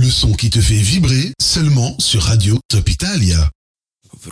le son qui te fait vibrer seulement sur Radio Top Italia.